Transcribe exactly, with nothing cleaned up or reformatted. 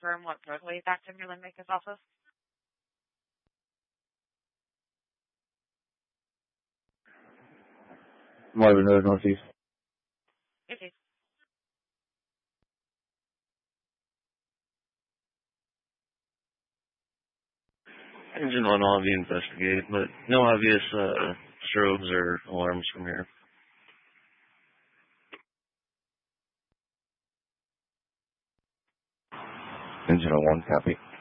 confirm what roadway that Timberland make is off of? Marvin Road, Northeast. Okay. Engine one will be investigated, but no obvious uh, strobes or alarms from here. Engine one, copy.